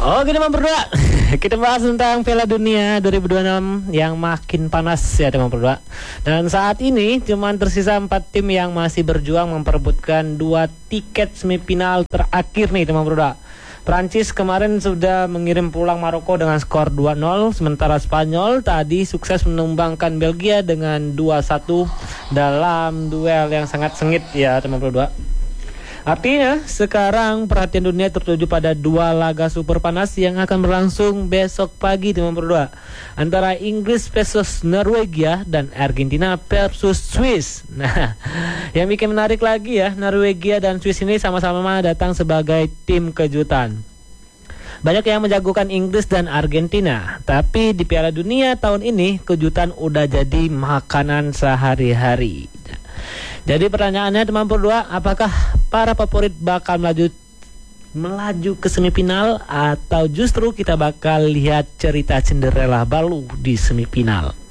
Oke teman berdua, kita bahas tentang Piala Dunia 2026 yang makin panas ya teman berdua. Dan saat ini cuma tersisa 4 tim yang masih berjuang memperebutkan 2 tiket semifinal terakhir nih teman berdua. Prancis kemarin sudah mengirim pulang Maroko dengan skor 2-0, sementara Spanyol tadi sukses menumbangkan Belgia dengan 2-1 dalam duel yang sangat sengit ya teman berdua. Artinya sekarang perhatian dunia tertuju pada 2 laga super panas yang akan berlangsung besok pagi teman berdua, antara Inggris versus Norwegia dan Argentina versus Swiss. Nah, yang bikin menarik lagi ya, Norwegia dan Swiss ini sama-sama datang sebagai tim kejutan. Banyak yang menjagokan Inggris dan Argentina, tapi di Piala Dunia tahun ini kejutan udah jadi makanan sehari-hari. Jadi pertanyaannya teman berdua, apakah para favorit bakal melaju ke semifinal atau justru kita bakal lihat cerita Cinderella baru di semifinal?